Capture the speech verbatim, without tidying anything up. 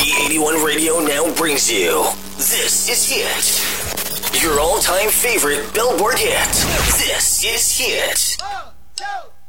B eighty-one Radio now brings you This Is Hit. Your all-time favorite Billboard hit. This is Hit.